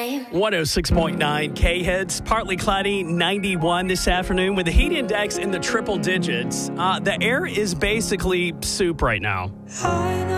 106.9 K-Hits, partly cloudy, 91 this afternoon with the heat index in the triple digits. The air is basically soup right now.